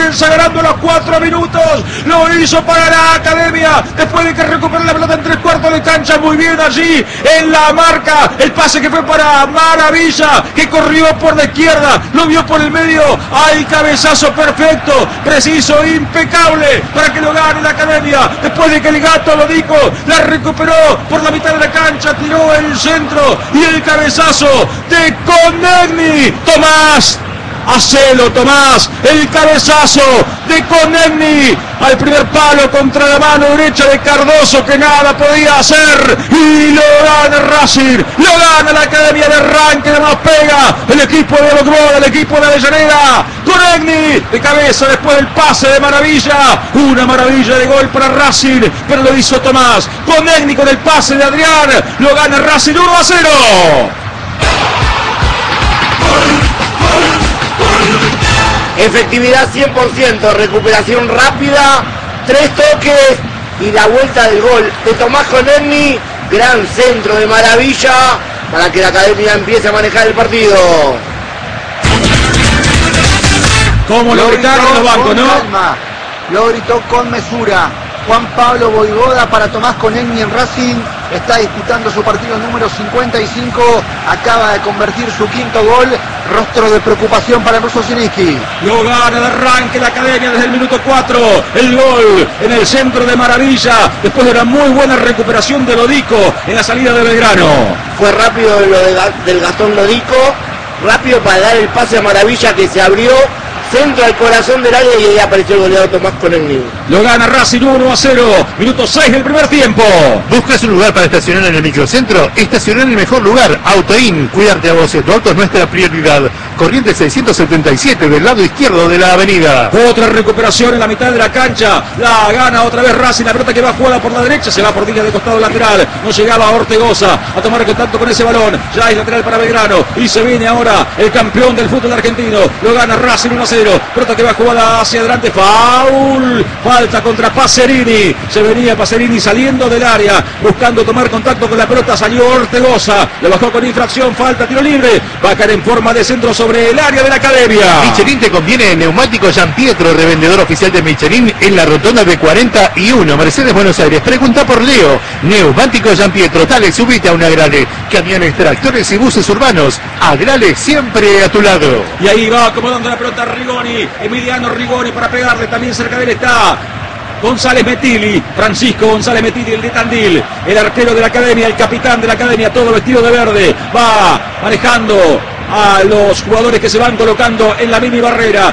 comienza ganando los 4 minutos. Lo hizo para la Academia. Después de que recuperó la pelota en 3/4 de cancha. Muy bien allí en la marca. El pase que fue para Maravilla, que corrió por la izquierda. Lo vio por el medio. Hay cabezazo perfecto, preciso, impecable para que lo gane la Academia. Después de que el Gato Lodico la recuperó por la mitad de la cancha. Tiró el centro y el cabezazo de Konechny. Tomás, hacelo Tomás, el cabezazo de Konechny al primer palo contra la mano derecha de Cardoso, que nada podía hacer, y lo gana Racing, lo gana la Academia de arranque, además pega el equipo de Boquebón, el equipo de Avellaneda. Konechny de cabeza después del pase de Maravilla, una maravilla de gol para Racing, pero lo hizo Tomás. Konechny con el pase de Adrián, lo gana Racing 1-0. Efectividad 100%, recuperación rápida, 3 toques y la vuelta del gol de Tomás Konechny. Gran centro de Maravilla para que la Academia empiece a manejar el partido. Como lo gritaron los bancos, ¿no? Calma. Lo gritó con mesura Juan Pablo Voivoda para Tomás Konechny en Racing. Está disputando su partido número 55. Acaba de convertir su 5º gol. Rostro de preocupación para Russo Zielinski. Lo gana de arranque la Academia desde el minuto 4. El gol en el centro de Maravilla. Después de una muy buena recuperación de Lodico en la salida de Belgrano. Fue rápido del Gastón Lodico. Rápido para dar el pase a Maravilla, que se abrió. Centro al corazón del área y ahí apareció el goleador Tomás Konechny. Lo gana Racing 1-0. Minuto 6 del primer tiempo. ¿Buscas un lugar para estacionar en el microcentro? Estacionar en el mejor lugar. Autoin, cuidarte a vos. Tu auto es nuestra prioridad. Corriente 677 del lado izquierdo de la avenida. Otra recuperación en la mitad de la cancha. La gana otra vez Racing. La pelota que va jugada por la derecha. Se va por línea de costado lateral. No llegaba Ortegoza a tomar contacto con ese balón. Ya es lateral para Belgrano. Y se viene ahora el campeón del fútbol argentino. Lo gana Racing 1-0. Pelota que va jugada hacia adelante. Foul. Falta contra Pacerini. Se venía Pacerini saliendo del área, buscando tomar contacto con la pelota. Salió Ortegoza. Le bajó con infracción. Falta, tiro libre. Va a caer en forma de centro sobre el área de la Academia. Michelin te conviene. Neumático Gianpietro, revendedor oficial de Michelin en la rotonda de 41, Mercedes, Buenos Aires. Pregunta por Leo. Neumático Gianpietro. Dale, subite a un Agrale. Camiones, tractores y buses urbanos. Agrale, siempre a tu lado. Y ahí va acomodando la pelota Rigoni. Emiliano Rigoni para pegarle. También cerca de él está González Metilli, Francisco González Metilli, el de Tandil, el arquero de la Academia, el capitán de la Academia, todo vestido de verde. Va manejando a los jugadores que se van colocando en la mini barrera.